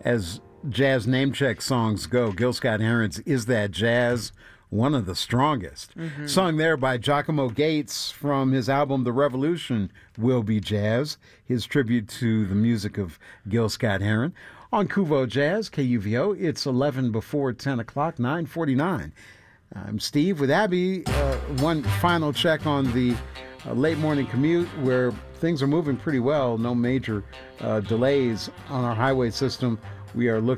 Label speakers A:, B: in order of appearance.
A: as jazz name check songs go, Gil Scott-Heron's Is That Jazz? One of the strongest. Sung there by Giacomo Gates from his album The Revolution Will Be Jazz, his tribute to the music of Gil Scott-Heron. On Kuvo Jazz, KUVO, it's 11 before 10 o'clock, 9:49. I'm Steve with Abby. One final check on the late morning commute where things are moving pretty well. No major delays on our highway system. We are looking